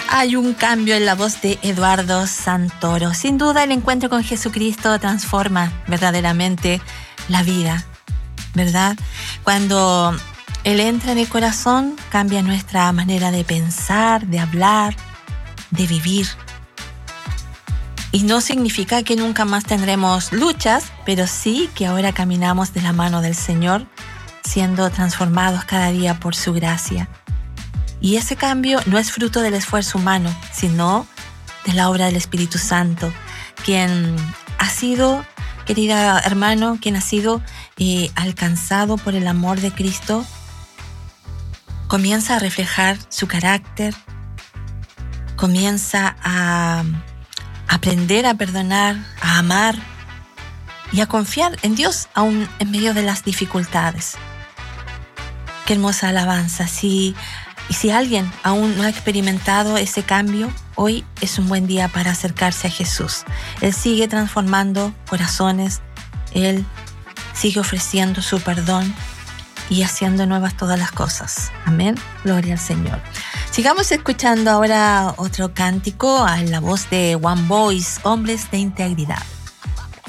Hay un cambio en la voz de Eduardo Santoro. Sin duda, el encuentro con Jesucristo transforma verdaderamente la vida, ¿verdad? Cuando Él entra en el corazón, cambia nuestra manera de pensar, de hablar, de vivir. Y no significa que nunca más tendremos luchas, pero sí que ahora caminamos de la mano del Señor, siendo transformados cada día por su gracia. Y ese cambio no es fruto del esfuerzo humano, sino de la obra del Espíritu Santo, quien ha sido, querida hermano, quien ha sido alcanzado por el amor de Cristo, comienza a reflejar su carácter, comienza a aprender a perdonar, a amar y a confiar en Dios aún en medio de las dificultades. Qué hermosa alabanza. Y si alguien aún no ha experimentado ese cambio, hoy es un buen día para acercarse a Jesús. Él sigue transformando corazones, Él sigue ofreciendo su perdón y haciendo nuevas todas las cosas. Amén. Gloria al Señor. Sigamos escuchando ahora otro cántico en la voz de One Voice, Hombres de Integridad.